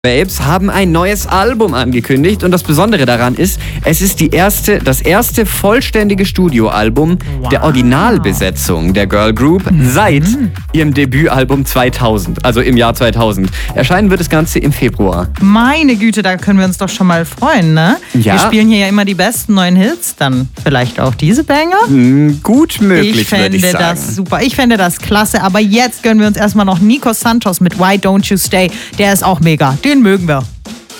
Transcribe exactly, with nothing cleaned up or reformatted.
Babes haben ein neues Album angekündigt und das Besondere daran ist, es ist die erste, das erste vollständige Studioalbum Wow. der Originalbesetzung der Girl Group seit ihrem Debütalbum zweitausend, also im Jahr zweitausend. Erscheinen wird das Ganze im Februar. Meine Güte, da können wir uns doch schon mal freuen, ne? Ja. Wir spielen hier ja immer die besten neuen Hits, dann vielleicht auch diese Banger? Hm, gut möglich, Ich würde fände ich sagen. das super. Ich fände das klasse. Aber jetzt gönnen wir uns erstmal noch Nico Santos mit Why Don't You Stay. Der ist auch mega. Den mögen wir.